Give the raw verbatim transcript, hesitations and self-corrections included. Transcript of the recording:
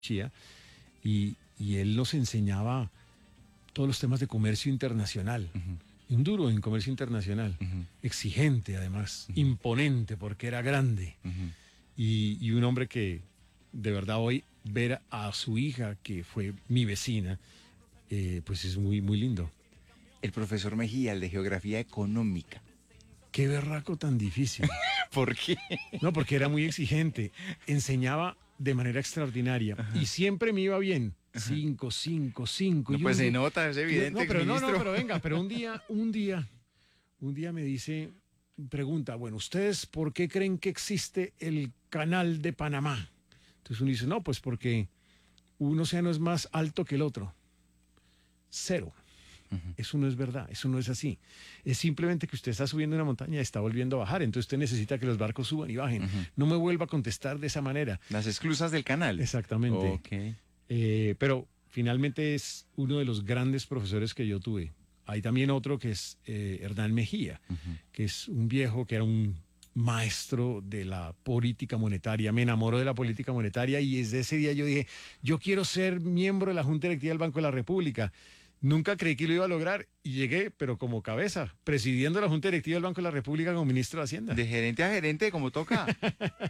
Chía, y, y él nos enseñaba todos los temas de comercio internacional. Uh-huh. Y un duro en comercio internacional, uh-huh. exigente además, uh-huh. imponente porque era grande. Uh-huh. y, y un hombre que de verdad hoy ver a su hija, que fue mi vecina, eh, pues es muy, muy lindo. El profesor Mejía, el de Geografía Económica. Qué berraco tan difícil. ¿Por qué? No, porque era muy exigente. Enseñaba de manera extraordinaria. Ajá. Y siempre me iba bien. Ajá. Cinco, cinco, cinco. No, y pues se día... nota, es evidente. No, pero no, no, pero venga, pero un día, un día, un día me dice, pregunta, bueno, ¿ustedes por qué creen que existe el canal de Panamá? Entonces uno dice, no, pues porque un océano es más alto que el otro. Cero. Uh-huh. Eso no es verdad, eso no es así. Es simplemente que usted está subiendo una montaña y está volviendo a bajar, entonces usted necesita que los barcos suban y bajen. Uh-huh. No me vuelva a contestar de esa manera. Las esclusas del canal. Exactamente. Okay. Eh, pero finalmente es uno de los grandes profesores que yo tuve. Hay también otro que es eh, Hernán Mejía, uh-huh. que es un viejo que era un maestro de la política monetaria. Me enamoró de la política monetaria y desde ese día yo dije, yo quiero ser miembro de la Junta Directiva del Banco de la República. Nunca creí que lo iba a lograr y llegué, pero como cabeza, presidiendo la Junta Directiva del Banco de la República como ministro de Hacienda. De gerente a gerente, como toca.